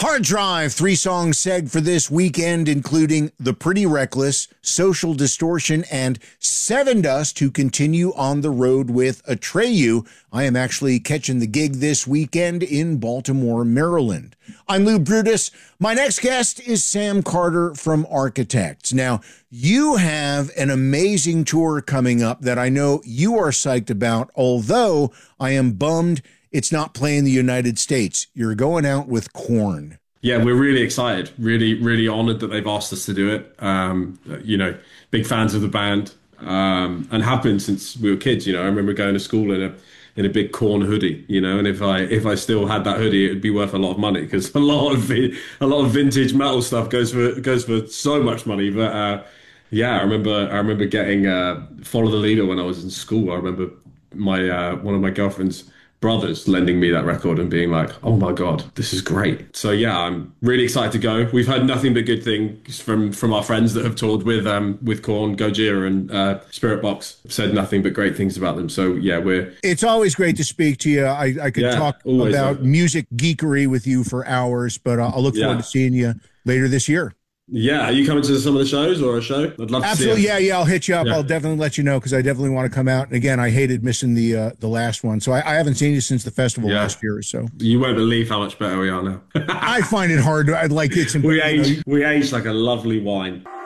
Hard Drive, 3 songs seg for this weekend, including The Pretty Reckless, Social Distortion, and Sevendust, to continue on the road with Atreyu. I am actually catching the gig this weekend in Baltimore, Maryland. I'm Lou Brutus. My next guest is Sam Carter from Architects. Now, you have an amazing tour coming up that I know you are psyched about, although I am bummed it's not playing the United States. You're going out with Korn. Yeah, we're really excited. Really, really honored that they've asked us to do it. Big fans of the band, and have been since we were kids. I remember going to school in a big Korn hoodie. And if I still had that hoodie, it would be worth a lot of money, because a lot of vintage metal stuff goes for so much money. But I remember getting Follow the Leader when I was in school. I remember my one of my girlfriend's brothers lending me that record and being like, oh my God, this is great. So yeah, I'm really excited to go. We've heard nothing but good things from our friends that have toured with Korn, Gojira and Spirit Box. Said nothing but great things about them. So yeah, it's always great to speak to you. I could talk about music geekery with you for hours, but I'll look forward to seeing you later this year. Yeah, are you coming to some of the shows or a show? I'd love to see it. Yeah, I'll hit you up. Yeah. I'll definitely let you know, because I definitely want to come out. And again, I hated missing the last one, so I haven't seen you since the festival last year or so. You won't believe how much better we are now. I find it hard. I'd like it's important. We aged like a lovely wine.